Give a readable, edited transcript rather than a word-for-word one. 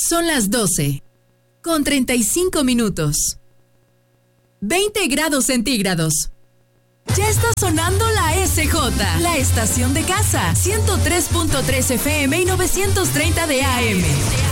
Son las 12, con 35 minutos. 20 grados centígrados. Ya está sonando la SJ, la estación de casa, 103.3 FM y 930 de AM.